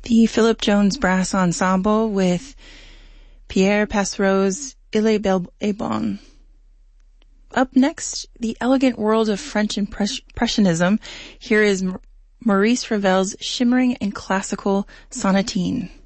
The Philip Jones Brass Ensemble with Pierre Passereau's Il est bel et bon. Up next, The Elegant World of French Impressionism. Here is Maurice Ravel's shimmering and classical sonatine.